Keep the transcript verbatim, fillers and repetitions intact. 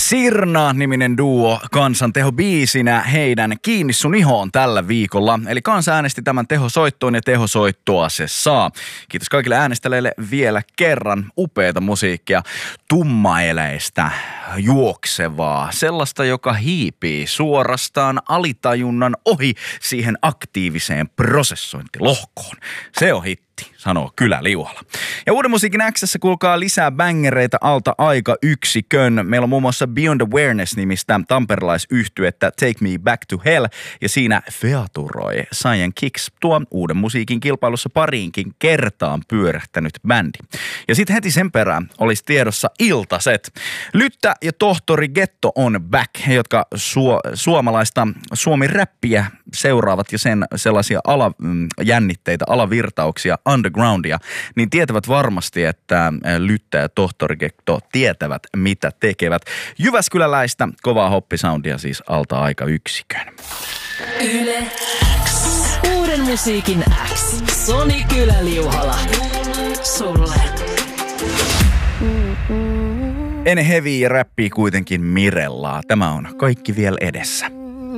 Sirna-niminen duo kansantehobiisinä heidän Kiinni sun ihoon tällä viikolla. Eli kansa äänesti tämän tehosoittoon ja tehosoittoa se saa. Kiitos kaikille äänestäjille vielä kerran. Upeata musiikkia, tummaeleistä, juoksevaa, sellaista, joka hiipii suorastaan alitajunnan ohi siihen aktiiviseen prosessointilohkoon. Se on hitti, sanoo Kylä Liuhala. Ja Uuden musiikin X:ssä kuulkaa lisää bängereitä alta aika yksikön. Meillä on muun muassa Beyond Awareness-nimistä tamperelaisyhtyettä Take Me Back to Hell, ja siinä featuroi Cyan Kicks, tuo Uuden musiikin kilpailussa pariinkin kertaan pyörähtänyt bändi. Ja sitten heti sen perään olisi tiedossa iltaset. Lyttä ja tohtori Getto on back, he, jotka suo, suomalaista suomi-räppiä seuraavat ja sen sellaisia alajännitteitä, alavirtauksia, undergroundia, niin tietävät varmasti, että Lyttä ja tohtori Getto tietävät, mitä tekevät. Jyväskyläläistä kovaa hoppisoundia siis alta aika yksikön. Yle X. Uuden musiikin X. Soni Kylä Liuhala. Sulle. En heviä ja räppii kuitenkin Mirellaa. Tämä on kaikki vielä edessä.